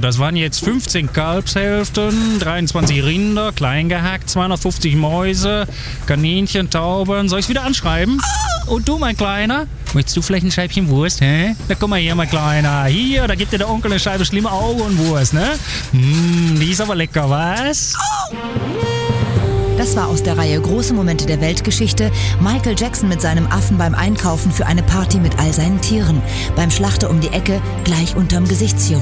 das waren jetzt 15 Kalbshälften, 23 Rinder, klein gehackt, 250 Mäuse, Kaninchen, Tauben. Soll ich es wieder anschreiben? Und du, mein Kleiner? Möchtest du vielleicht ein Scheibchen Wurst, hä? Na, guck mal hier, mein Kleiner. Hier, da gibt dir der Onkel eine Scheibe schlimme Augenwurst, ne? Die ist aber lecker, was? Das war aus der Reihe Große Momente der Weltgeschichte. Michael Jackson mit seinem Affen beim Einkaufen für eine Party mit all seinen Tieren. Beim Schlachter um die Ecke, gleich unterm Gesichtschirurgen.